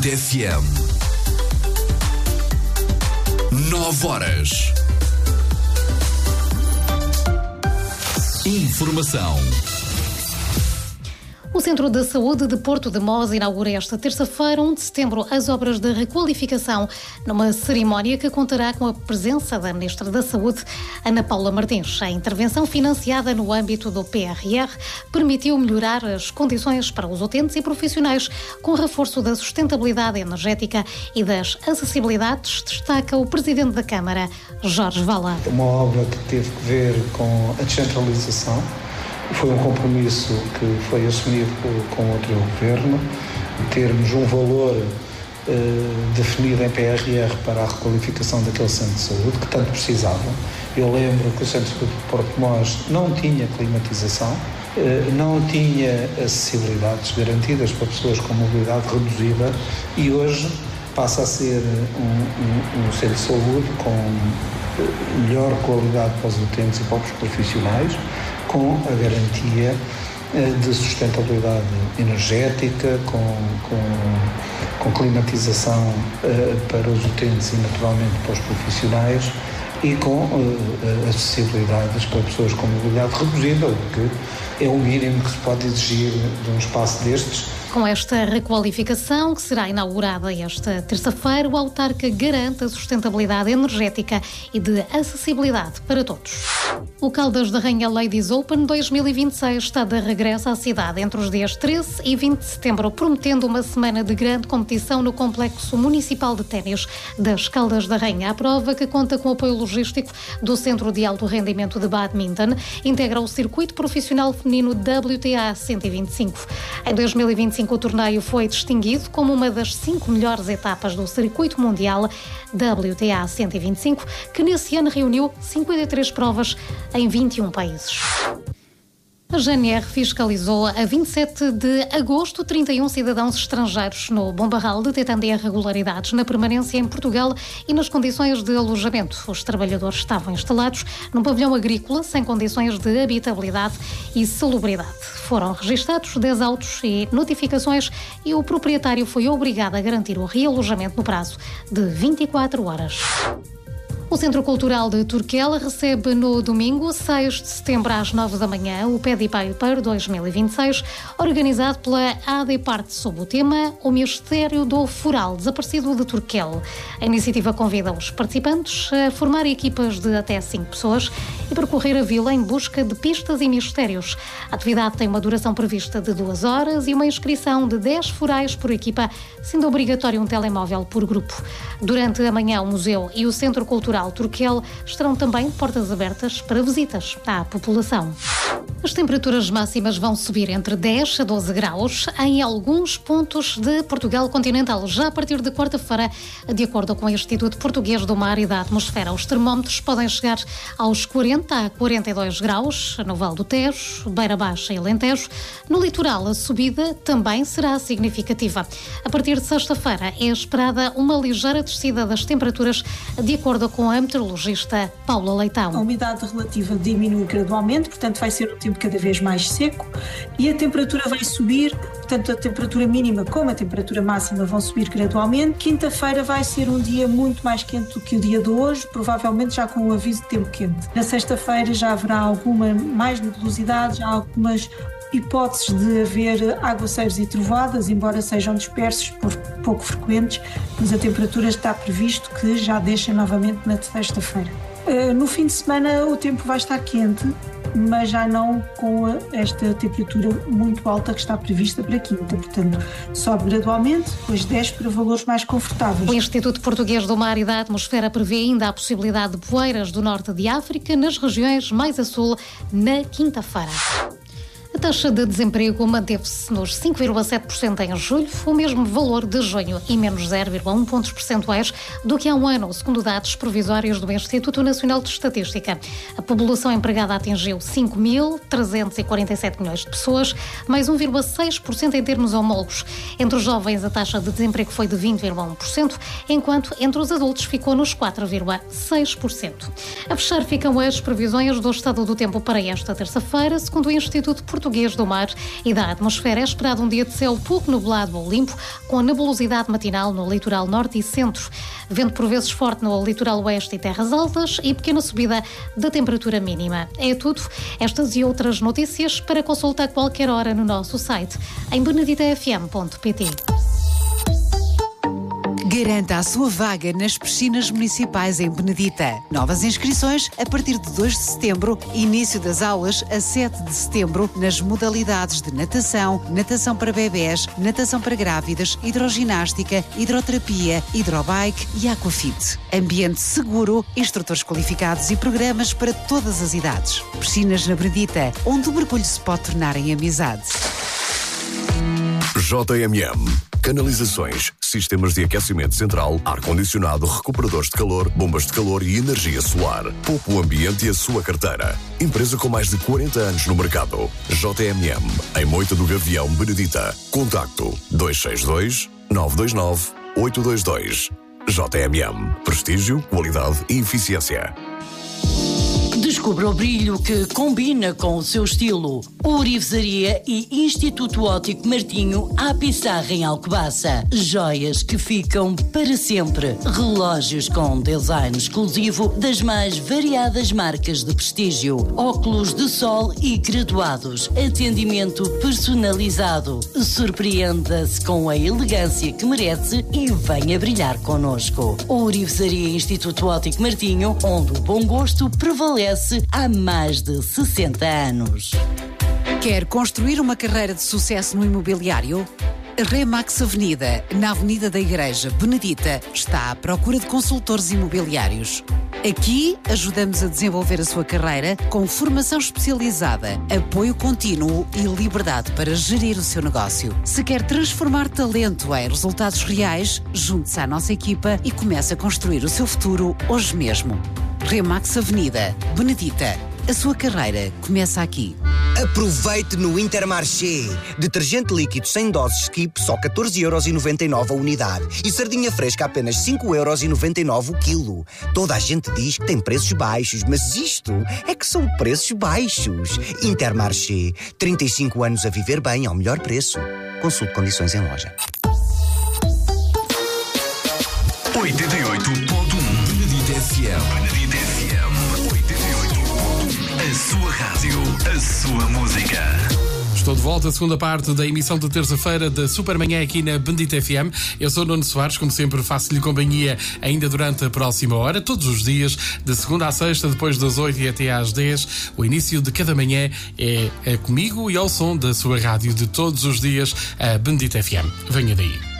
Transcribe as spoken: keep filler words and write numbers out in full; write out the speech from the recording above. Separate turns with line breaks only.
oito F M. Nove horas. Informação.
O Centro de Saúde de Porto de Mós inaugura esta terça-feira, um de setembro, as obras de requalificação, numa cerimónia que contará com a presença da Ministra da Saúde, Ana Paula Martins. A intervenção financiada no âmbito do P R R permitiu melhorar as condições para os utentes e profissionais, com reforço da sustentabilidade energética e das acessibilidades, destaca o Presidente da Câmara, Jorge Vala.
Uma obra que teve que ver com a descentralização. Foi um compromisso que foi assumido com o outro governo, termos um valor eh, definido em P R R para a requalificação daquele centro de saúde, que tanto precisava. Eu lembro que o Centro de Saúde de Porto de Mós não tinha climatização, eh, não tinha acessibilidades garantidas para pessoas com mobilidade reduzida e hoje passa a ser um, um, um centro de saúde com melhor qualidade para os utentes e para os profissionais, com a garantia de sustentabilidade energética, com, com, com climatização uh, para os utentes e naturalmente para os profissionais e com uh, acessibilidades para pessoas com mobilidade reduzida, o que é o mínimo que se pode exigir de um espaço destes.
Com esta requalificação, que será inaugurada esta terça-feira, o autarca garante a sustentabilidade energética e de acessibilidade para todos. O Caldas da Rainha Ladies Open dois mil e vinte e seis está de regresso à cidade entre os dias treze e vinte de setembro, prometendo uma semana de grande competição no Complexo Municipal de Ténis das Caldas da Rainha. A prova, que conta com o apoio logístico do Centro de Alto Rendimento de Badminton, integra o circuito profissional feminino W T A cento e vinte e cinco. Em dois mil e vinte e cinco, o torneio foi distinguido como uma das cinco melhores etapas do circuito mundial W T A cento e vinte e cinco, que nesse ano reuniu cinquenta e três provas em vinte e um países. A G N R fiscalizou a vinte e sete de agosto trinta e um cidadãos estrangeiros no Bombarral, detectando irregularidades na permanência em Portugal e nas condições de alojamento. Os trabalhadores estavam instalados num pavilhão agrícola sem condições de habitabilidade e salubridade. Foram registados dez autos e notificações e o proprietário foi obrigado a garantir o realojamento no prazo de vinte e quatro horas. O Centro Cultural de Turquela recebe no domingo, seis de setembro, às nove da manhã, o Pedi Paper dois mil e vinte e seis, organizado pela A D Parte, sob o tema O Mistério do Foral Desaparecido de Turquel. A iniciativa convida os participantes a formar equipas de até cinco pessoas e percorrer a vila em busca de pistas e mistérios. A atividade tem uma duração prevista de duas horas e uma inscrição de dez forais por equipa, sendo obrigatório um telemóvel por grupo. Durante a manhã, o museu e o Centro Cultural Turquel estarão também portas abertas para visitas à população. As temperaturas máximas vão subir entre dez a doze graus em alguns pontos de Portugal continental, já a partir de quarta-feira, de acordo com o Instituto Português do Mar e da Atmosfera. Os termómetros podem chegar aos quarenta a quarenta e dois graus no Val do Tejo, Beira Baixa e Alentejo. No litoral, a subida também será significativa. A partir de sexta-feira é esperada uma ligeira descida das temperaturas, de acordo com a meteorologista Paula Leitão.
A umidade relativa diminui gradualmente, portanto vai ser um tempo cada vez mais seco e a temperatura vai subir, tanto a temperatura mínima como a temperatura máxima vão subir gradualmente. Quinta-feira vai ser um dia muito mais quente do que o dia de hoje, provavelmente já com o aviso de tempo quente. Na sexta-feira já haverá alguma mais nebulosidade, já há algumas hipóteses de haver aguaceiros e trovoadas, embora sejam dispersos, por pouco frequentes, mas a temperatura está previsto que já deixa novamente na sexta-feira. No fim de semana o tempo vai estar quente, mas já não com esta temperatura muito alta que está prevista para quinta. Portanto, sobe gradualmente, depois desce para valores mais confortáveis.
O Instituto Português do Mar e da Atmosfera prevê ainda a possibilidade de poeiras do norte de África nas regiões mais a sul na quinta-feira. A taxa de desemprego manteve-se nos cinco vírgula sete por cento em julho, o mesmo valor de junho e menos zero vírgula um pontos percentuais do que há um ano, segundo dados provisórios do Instituto Nacional de Estatística. A população empregada atingiu cinco mil trezentos e quarenta e sete milhões de pessoas, mais um vírgula seis por cento em termos homólogos. Entre os jovens, a taxa de desemprego foi de vinte vírgula um por cento, enquanto entre os adultos ficou nos quatro vírgula seis por cento. A fechar ficam as previsões do estado do tempo para esta terça-feira, segundo o Instituto Português português do mar e da atmosfera. É esperado um dia de céu pouco nublado ou limpo, com nebulosidade matinal no litoral norte e centro. Vento por vezes forte no litoral oeste e terras altas e pequena subida da temperatura mínima. É tudo. Estas e outras notícias para consultar a qualquer hora no nosso site em benedita f m ponto p t.
Garanta a sua vaga nas piscinas municipais em Benedita. Novas inscrições a partir de dois de setembro, início das aulas a sete de setembro nas modalidades de natação, natação para bebés, natação para grávidas, hidroginástica, hidroterapia, hidrobike e aquafit. Ambiente seguro, instrutores qualificados e programas para todas as idades. Piscinas na Benedita, onde o mergulho se pode tornar em amizade.
J M M. Canalizações, sistemas de aquecimento central, ar-condicionado, recuperadores de calor, bombas de calor e energia solar. Poupe o ambiente e a sua carteira. Empresa com mais de quarenta anos no mercado. J M M, em Moita do Gavião, Benedita. Contacto dois seis dois, nove dois nove, oito dois dois. J M M. Prestígio, qualidade e eficiência.
Descubra o brilho que combina com o seu estilo. Ourivesaria e Instituto Óptico Martinho à Pissarra em Alcobaça. Joias que ficam para sempre. Relógios com design exclusivo das mais variadas marcas de prestígio. Óculos de sol e graduados. Atendimento personalizado. Surpreenda-se com a elegância que merece e venha brilhar connosco. Ourivesaria e Instituto Óptico Martinho, onde o bom gosto prevalece há mais de sessenta anos.
Quer construir uma carreira de sucesso no imobiliário? A Remax Avenida, na Avenida da Igreja, Benedita, está à procura de consultores imobiliários. Aqui ajudamos a desenvolver a sua carreira com formação especializada, apoio contínuo e liberdade para gerir o seu negócio. Se quer transformar talento em resultados reais, junte-se à nossa equipa e comece a construir o seu futuro hoje mesmo. Remax Avenida, Benedita. A sua carreira começa aqui.
Aproveite no Intermarché. Detergente líquido sem doses Skip, só catorze euros e noventa e nove a unidade. E sardinha fresca apenas cinco euros e noventa e nove o quilo. Toda a gente diz que tem preços baixos, mas isto é que são preços baixos. Intermarché. trinta e cinco anos a viver bem ao melhor preço. Consulte condições em loja.
oitenta e oito ponto um Benedita F M. Benedita F M. oitenta e oito ponto um. A sua rádio, a sua música.
Estou de volta, a segunda parte da emissão de terça-feira da Supermanhã aqui na Benedita F M. Eu sou Nuno Soares, como sempre faço-lhe companhia ainda durante a próxima hora, todos os dias, de segunda à sexta, depois das oito e até às dez. O início de cada manhã é, é comigo e ao som da sua rádio de todos os dias, a Benedita F M. Venha daí.